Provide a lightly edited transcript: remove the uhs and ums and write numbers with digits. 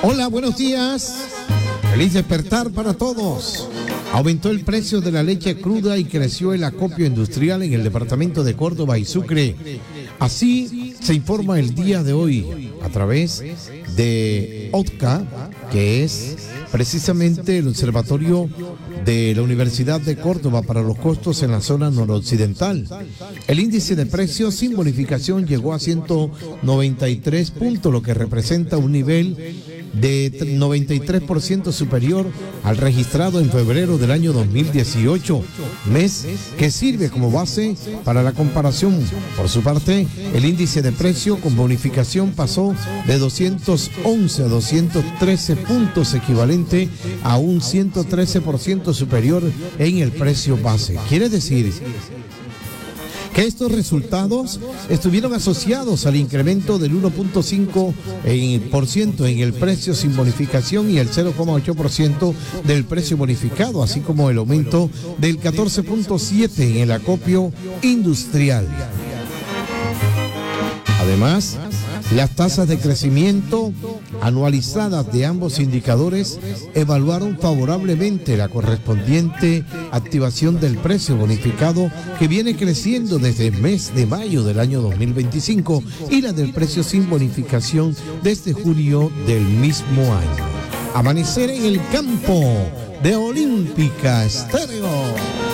Hola, buenos días. Feliz despertar para todos. Aumentó el precio de la leche cruda y creció el acopio industrial en el departamento de Córdoba y Sucre. Así se informa el día de hoy a través de OTCA, que es precisamente el observatorio de la Universidad de Córdoba para los costos en la zona noroccidental. El índice de precios sin bonificación llegó a 193 puntos, lo que representa un nivel de 93% superior al registrado en febrero del año 2018, mes que sirve como base para la comparación. Por su parte, el índice de precio con bonificación pasó de 211 a 213 puntos, equivalente a un 113% superior en el precio base. Quiere decir que estos resultados estuvieron asociados al incremento del 1.5% en el precio sin bonificación y el 0.8% del precio bonificado, así como el aumento del 14.7% en el acopio industrial. Además, las tasas de crecimiento anualizadas de ambos indicadores evaluaron favorablemente la correspondiente activación del precio bonificado, que viene creciendo desde el mes de mayo del año 2025, y la del precio sin bonificación desde julio del mismo año. Amanecer en el campo de Olímpica Estéreo.